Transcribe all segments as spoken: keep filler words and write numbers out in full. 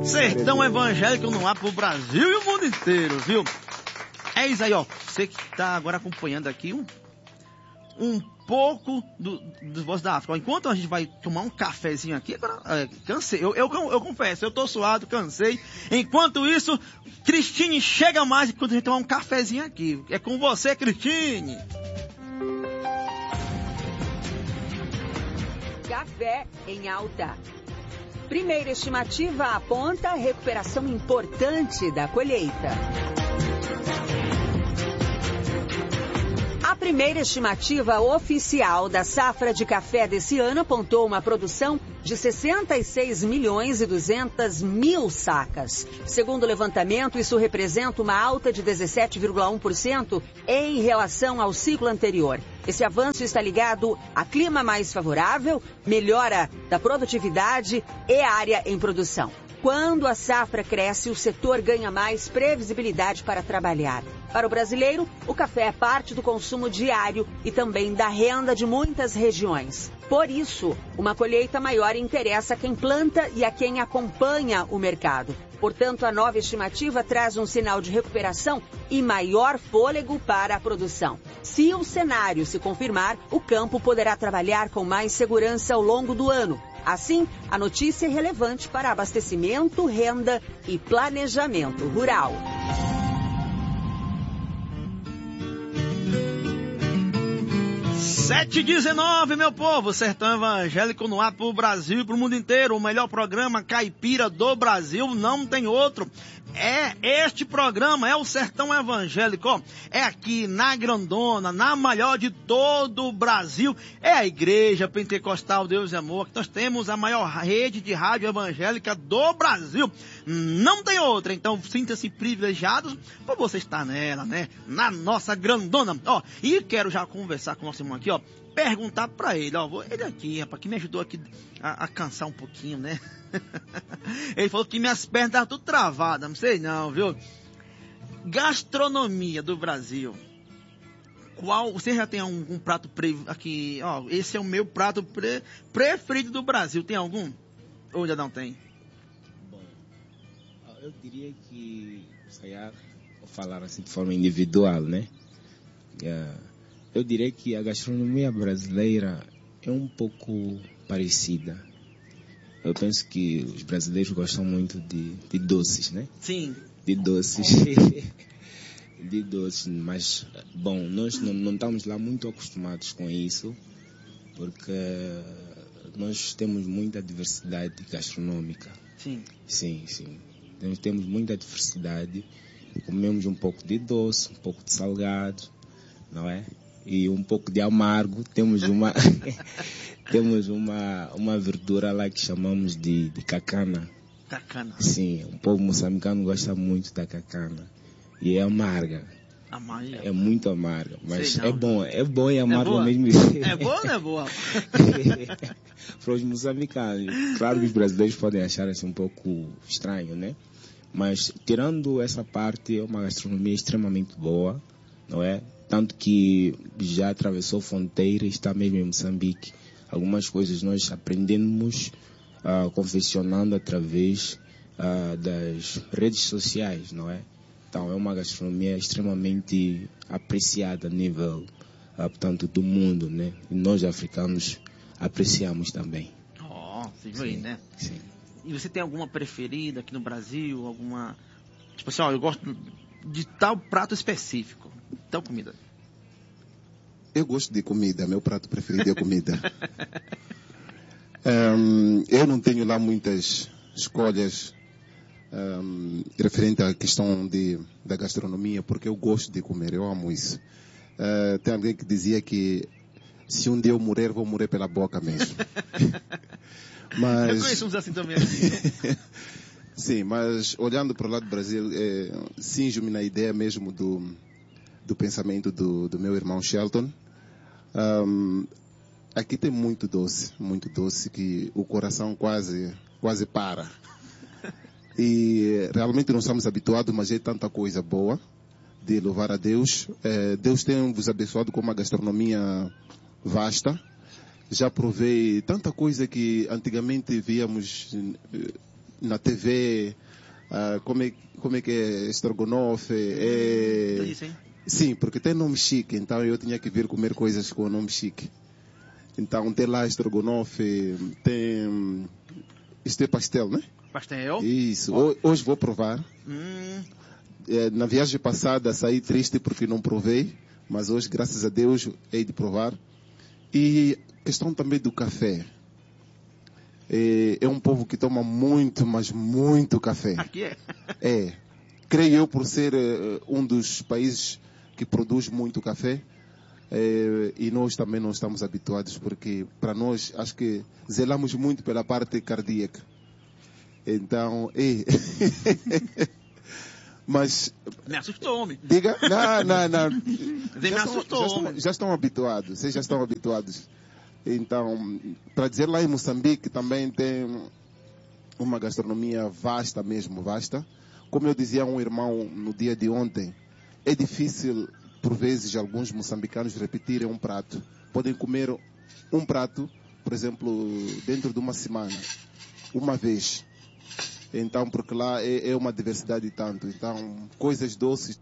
Sertão evangélico no ar pro Brasil e o mundo inteiro, viu? É isso aí, ó. Você que tá agora acompanhando aqui um, um pouco do, dos Vozes da África. Enquanto a gente vai tomar um cafezinho aqui, agora, é, cansei. Eu, eu, eu confesso, eu tô suado, cansei. Enquanto isso, Cristine chega mais enquanto a gente tomar um cafezinho aqui. É com você, Cristine. Café em alta. Primeira estimativa aponta recuperação importante da colheita. A primeira estimativa oficial da safra de café desse ano apontou uma produção de sessenta e seis milhões e duzentas mil sacas. Segundo o levantamento, isso representa uma alta de dezessete vírgula um por cento em relação ao ciclo anterior. Esse avanço está ligado a clima mais favorável, melhora da produtividade e área em produção. Quando a safra cresce, o setor ganha mais previsibilidade para trabalhar. Para o brasileiro, o café é parte do consumo diário e também da renda de muitas regiões. Por isso, uma colheita maior interessa a quem planta e a quem acompanha o mercado. Portanto, a nova estimativa traz um sinal de recuperação e maior fôlego para a produção. Se o cenário se confirmar, o campo poderá trabalhar com mais segurança ao longo do ano. Assim, a notícia é relevante para abastecimento, renda e planejamento rural. sete e dezenove, meu povo, Sertão Evangélico no ar pro Brasil e pro mundo inteiro. O melhor programa caipira do Brasil, não tem outro. É este programa, é o Sertão Evangélico, ó. É aqui na Grandona, na maior de todo o Brasil. É a Igreja Pentecostal Deus e Amor, que nós temos a maior rede de rádio evangélica do Brasil. Não tem outra, então sinta-se privilegiados por você estar nela, né? Na nossa Grandona, ó. E quero já conversar com o nosso irmão aqui, ó. Perguntar pra ele, ó, ele aqui, rapaz, que me ajudou aqui a, a cansar um pouquinho, né? Ele falou que minhas pernas estavam tudo travadas, não sei não, viu? Gastronomia do Brasil. Qual, você já tem algum prato pre, aqui, ó, esse é o meu prato pre, preferido do Brasil, tem algum? Ou ainda não tem? Bom, eu diria que, se calhar, vou falar assim de forma individual, né? Uh, Eu diria que a gastronomia brasileira é um pouco parecida. Eu penso que os brasileiros gostam muito de, de doces, né? Sim. De doces. de doces, mas, bom, nós não, não estamos lá muito acostumados com isso, porque nós temos muita diversidade gastronômica. Sim. Sim, sim. Nós temos muita diversidade. Comemos um pouco de doce, um pouco de salgado, não é? E um pouco de amargo. Temos uma temos uma uma verdura lá que chamamos de, de cacana. Cacana. Sim, o povo moçambicano gosta muito da cacana. E é amarga. Amarga. É muito amarga, mas Sei é não. bom, é bom e amargo ao É mesmo tempo. É boa ou não é boa? Para os moçambicanos. Claro que os brasileiros podem achar assim um pouco estranho, né? Mas tirando essa parte, é uma gastronomia extremamente boa, não é? Tanto que já atravessou fronteira e está mesmo em Moçambique. Algumas coisas nós aprendemos uh, confeccionando através uh, das redes sociais, não é? Então é uma gastronomia extremamente apreciada a nível, uh, portanto, do mundo, né? E nós africanos apreciamos também. Ó, oh, você viu aí, né? Sim. E você tem alguma preferida aqui no Brasil? Alguma... Tipo assim, ó, eu gosto de tal prato específico. Tal comida. Eu gosto de comida, meu prato preferido é comida. um, eu não tenho lá muitas escolhas um, referente à questão de, da gastronomia, porque eu gosto de comer, eu amo isso. Uh, tem alguém que dizia que se um dia eu morrer, vou morrer pela boca mesmo. Mas... Eu conheço uns assim também. Sim, mas olhando para o lado do Brasil, é, cinjo-me na ideia mesmo do, do pensamento do, do meu irmão Shelton. Um, aqui tem muito doce, muito doce, que o coração quase, quase para. E realmente não estamos habituados, mas é tanta coisa boa de louvar a Deus. É, Deus tem vos abençoado com uma gastronomia vasta. Já provei tanta coisa que antigamente víamos na T V, uh, como, é, como é que é estrogonofe. É... Isso, hein? Sim, porque tem nome chique, então eu tinha que vir comer coisas com nome chique. Então tem lá estrogonofe, tem... Isto é pastel, né? Pastel. Isso, oh. Hoje vou provar. Hum. É, na viagem passada saí triste porque não provei, mas hoje, graças a Deus, hei de provar. E questão também do café. É, é um povo que toma muito, mas muito café. Aqui é? É. Creio eu, por ser uh, um dos países que produz muito café, é, e nós também não estamos habituados, porque para nós, acho que zelamos muito pela parte cardíaca. Então, é. Mas... Me assustou, homem. Diga? Não, não, não. Me Já assustou, estão, já, estão, já estão habituados, vocês já estão habituados. Então, para dizer, lá em Moçambique também tem uma gastronomia vasta mesmo, vasta. Como eu dizia a um irmão no dia de ontem, é difícil, por vezes, alguns moçambicanos repetirem um prato. Podem comer um prato, por exemplo, dentro de uma semana, uma vez. Então, porque lá é, é uma diversidade tanto. Então, coisas doces,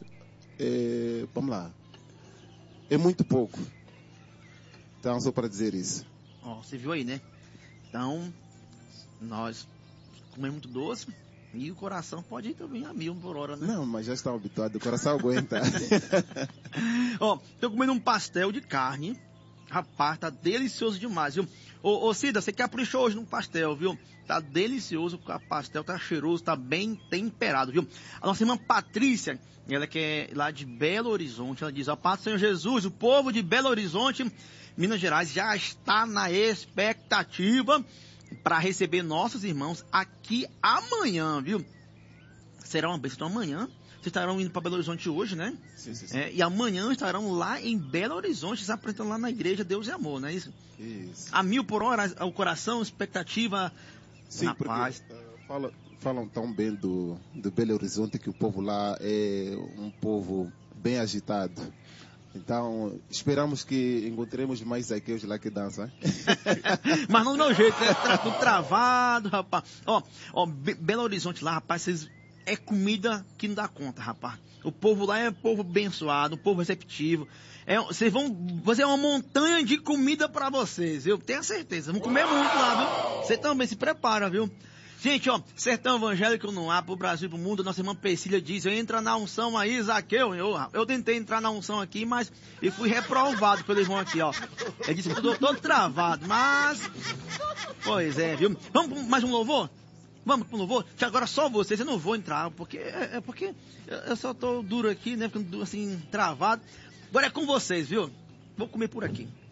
é, vamos lá, é muito pouco. Então, só para dizer isso. Ó, você viu aí, né? Então, nós comemos muito doce e o coração pode ir também a mil por hora, né? Não, mas já estão habituados, o coração aguenta. Ó, tô comendo um pastel de carne. Rapaz, tá delicioso demais, viu? Ô, ô Cida, você caprichou hoje no pastel, viu? Tá delicioso, o pastel tá cheiroso, tá bem temperado, viu? A nossa irmã Patrícia, ela que é lá de Belo Horizonte, ela diz, ó, Paz do Senhor Jesus, o povo de Belo Horizonte, Minas Gerais, já está na expectativa para receber nossos irmãos aqui amanhã, viu? Será uma bênção. Então amanhã, vocês estarão indo para Belo Horizonte hoje, né? Sim, sim, sim. É, e amanhã estarão lá em Belo Horizonte, se apresentando lá na igreja Deus e Amor, não é isso? Isso. A mil por hora, o coração, expectativa. Sim, na porque paz. uh, fala, falam tão bem do, do Belo Horizonte que o povo lá é um povo bem agitado. Então, esperamos que encontremos mais aqueles lá que dançam. Mas não do meu jeito, né? Tra tudo travado, rapaz. Ó, ó, Be Belo Horizonte lá, rapaz, vocês... é comida que não dá conta, rapaz. O povo lá é povo abençoado, um povo receptivo. É, vocês vão fazer uma montanha de comida pra vocês, eu tenho certeza. Vão comer muito lá, viu? Você também se prepara, viu? Gente, ó, Sertão Evangélico no ar, pro Brasil e pro mundo. Nossa irmã Persília diz, entra na unção aí, Zaqueu. Eu, eu tentei entrar na unção aqui, mas eu fui reprovado pelo irmão aqui, ó. Ele disse que eu tô todo travado, mas... Pois é, viu? Vamos pra mais um louvor? Vamos pro louvor? Que agora só vocês, eu não vou entrar, porque é, é porque eu só tô duro aqui, né? Ficando assim, travado. Agora é com vocês, viu? Vou comer por aqui.